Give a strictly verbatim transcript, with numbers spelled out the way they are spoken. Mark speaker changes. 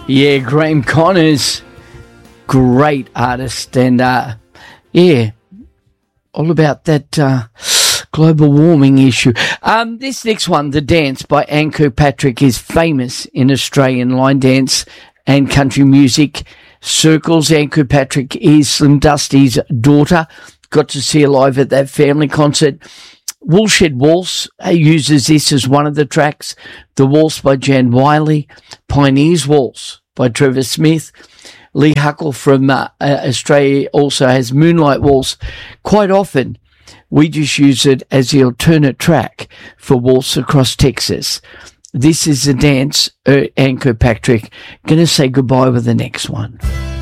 Speaker 1: Yeah, Graham Connors, great artist, and uh, yeah, all about that uh, global warming issue. Um, this next one, The Dance by Anne Kirkpatrick, is famous in Australian line dance and country music circles. Anne Kirkpatrick is Slim Dusty's daughter. Got to see her live at that family concert. Woolshed Waltz uh, uses this as one of the tracks. The Waltz by Jan Wiley. Pioneers Waltz by Trevor Smith. Lee Huckle from uh, uh, Australia also has Moonlight Waltz. Quite often, we just use it as the alternate track for Waltz Across Texas. This is The Dance. Uh, Anne Kirkpatrick. Going to say goodbye with the next one.